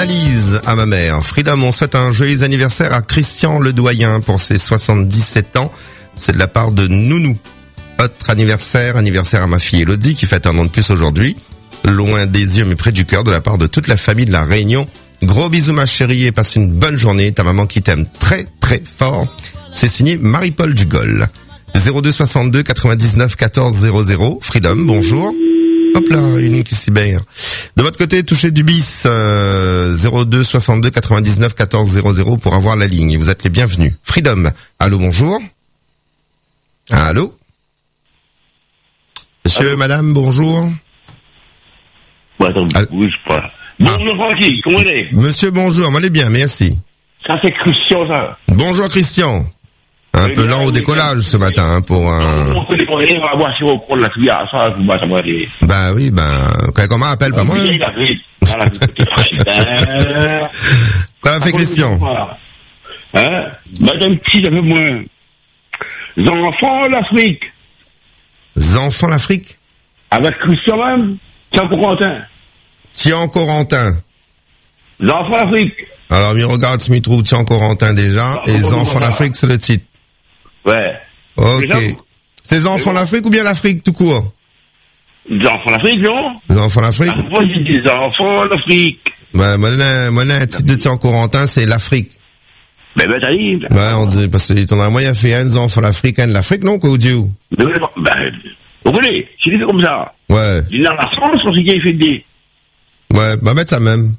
Analyse à ma mère. Freedom, on souhaite un joyeux anniversaire à Christian Ledoyen pour ses 77 ans. C'est de la part de Nounou. Autre anniversaire à ma fille Elodie qui fête un an de plus aujourd'hui. Loin des yeux mais près du cœur de la part de toute la famille de la Réunion. Gros bisous ma chérie et passe une bonne journée. Ta maman qui t'aime très très fort. C'est signé Marie-Paul Dugol. 02 62 99 14 00. Freedom, bonjour. Hop là, une ligne qui s'y barre. De votre côté, touchez du bis 02 62 99 14 00 pour avoir la ligne. Vous êtes les bienvenus. Freedom. Allô, bonjour. Allô. Monsieur, allô. Madame, bonjour. Ouais, attends, oui, je crois. Bonjour, Francky, comment il est? Monsieur, bonjour, moi, allez bien, merci. Ça, c'est Christian, ça. Bonjour, Christian. Un peu lent au décollage ce matin, hein, pour un... On peut décoller, on va voir si on prend la fille à ça, vous ça va aller. Bah oui, comment appelle, pas moi? Quoi a fait Christian? Hein? Madame, petit, ça fait moins. Enfants l'Afrique. Enfants l'Afrique? Avec Christian même, Tian Corentin. Enfants l'Afrique. Alors, il regarde si il trouve Tian Corentin déjà, et les enfants l'Afrique, c'est le titre. Ouais. Ok. C'est enfants l'Afrique ou bien l'Afrique tout court? Les enfants l'Afrique, non? Les enfants l'Afrique? Moi, j'ai dit des enfants l'Afrique. Ouais, moi, un titre de Tian Corentin, c'est l'Afrique. Ben, t'as dit. Ouais, on dit, parce que t'en as moyen fait un des enfants l'Afrique, un de l'Afrique, non, quoi, ou Dieu? Ben, vous voyez, c'est dit comme ça. Ouais. Il est dans la France, on sait qu'il fait des. Ouais, bah, mettre ça même.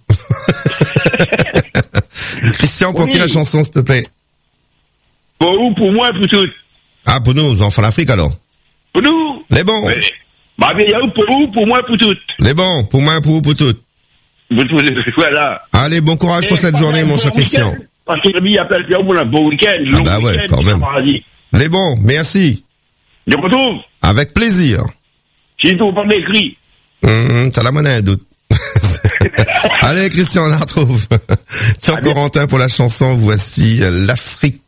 Christian, pour qui la chanson, s'il te plaît? Pour vous, pour moi, pour toutes. Ah, pour nous, enfants d'Afrique, alors? Pour nous? Les bons. Ouais. Bah, bien, pour vous, pour moi, pour toutes. Les bons, pour moi, pour vous, pour toutes. Voilà. Allez, bon courage pour cette journée, mon cher Christian. Parce que l'ami appelle bien pour un bon week-end. Ah bah ouais, quand même. Les bons, merci. Je retrouve. Avec plaisir. Si tu pas d'écrit. T'as la monnaie, doute. Allez, Christian, on la retrouve. Tiens, Corentin pour la chanson, voici l'Afrique.